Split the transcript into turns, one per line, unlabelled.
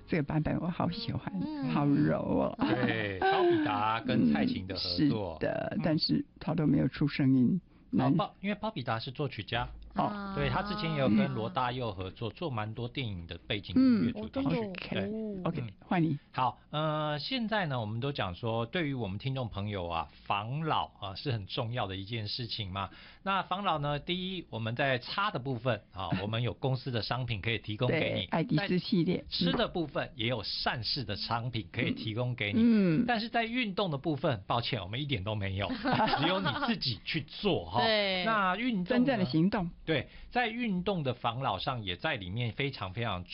这个版本我好喜欢，好柔哦。
对，包比达跟蔡琴的合作，
是的，但是他都没有出声音。
因为包比达是作曲家。
对，
他之前也有跟罗大佑合作，做蛮多电影的背景音乐主题曲。
OK， 换你。
好，现在呢，我们都讲说，对于我们听众朋友啊，防老啊是很重要的一件事情嘛。那防老呢，第一，我们在擦的部分啊，我们有公司的商品可以提供给你，
爱迪斯系列。
吃的部分也有善事的商品可以提供给你。但是在运动的部分，抱歉，我们一点都没有，只有你自己去做哈。
对，
那运动
真正的行动。
对，在运动的防老上，也在里面非常非常重要。